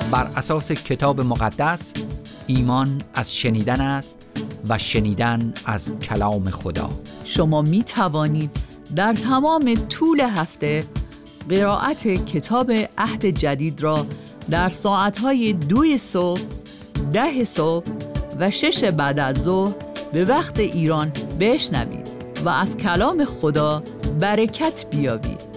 بر اساس کتاب مقدس ایمان از شنیدن است و شنیدن از کلام خدا. شما می توانید در تمام طول هفته قرائت کتاب عهد جدید را در ساعتهای 2 صبح، 10 صبح و 6 بعد از ظهر به وقت ایران بشنوید و از کلام خدا برکت بیابید.